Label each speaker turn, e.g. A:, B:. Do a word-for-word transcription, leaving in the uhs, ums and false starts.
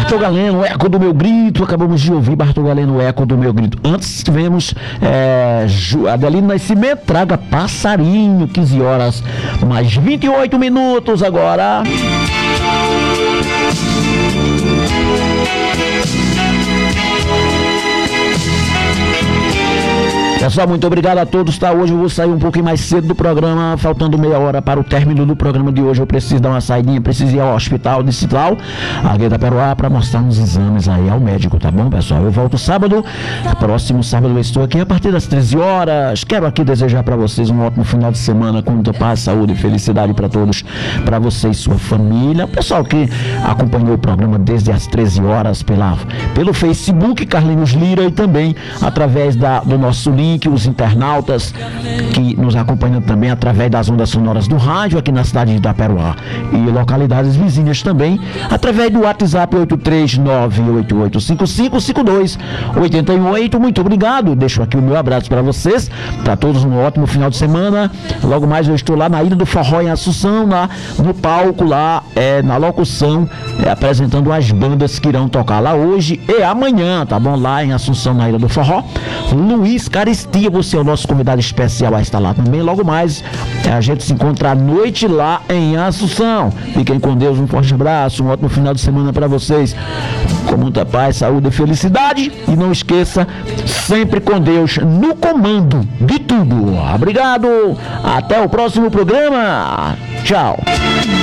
A: Bartol Galeno, o eco do meu grito. Acabamos de ouvir Bartol Galeno, o eco do meu grito. Antes tivemos é, Adelino Nascimento, Traga Passarinho, quinze horas mais vinte e oito minutos agora. Pessoal, muito obrigado a todos, tá? Hoje eu vou sair um pouquinho mais cedo do programa, faltando meia hora para o término do programa de hoje. Eu preciso dar uma saidinha, preciso ir ao hospital de Cital, aqui da Peruá, para mostrar uns exames aí ao médico, tá bom, pessoal? Eu volto sábado, próximo sábado eu estou aqui a partir das treze horas. Quero aqui desejar para vocês um ótimo final de semana, com muita paz, saúde e felicidade para todos, para você e sua família. Pessoal que acompanhou o programa desde as treze horas pela, pelo Facebook, Carlinhos Lira, e também através da, do nosso link, os internautas que nos acompanham também através das ondas sonoras do rádio aqui na cidade de Itaperuá e localidades vizinhas também, através do WhatsApp oito três nove oito oito cinco cinco cinco dois oito oito. Muito obrigado, deixo aqui o meu abraço para vocês, para todos um ótimo final de semana. Logo mais eu estou lá na Ilha do Forró em Assunção, lá no palco, lá é, na locução, é, apresentando as bandas que irão tocar lá hoje e amanhã, tá bom? Lá em Assunção, na Ilha do Forró, Luiz Caristia, você é o nosso convidado especial a estar lá também. Logo mais a gente se encontra à noite lá em Assunção. Fiquem com Deus, um forte abraço, um ótimo final de semana para vocês, com muita paz, saúde e felicidade. E não esqueça, sempre com Deus no comando de tudo. Obrigado, até o próximo programa. Tchau.